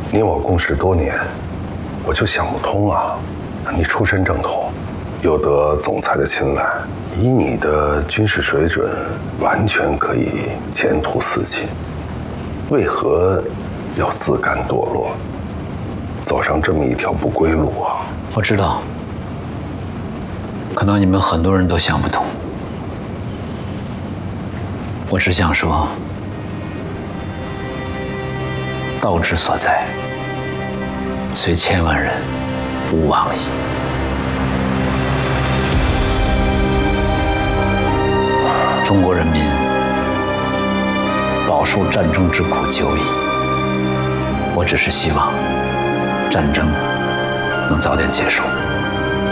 你我共事多年，我就想不通啊！你出身正统，又得总裁的青睐，以你的军事水准，完全可以前途似锦，为何要自甘堕落，走上这么一条不归路啊？ 我知道，可能你们很多人都想不通。我只想说，道之所在，虽千万人，吾往矣。中国人民饱受战争之苦久矣，我只是希望战争能早点结束。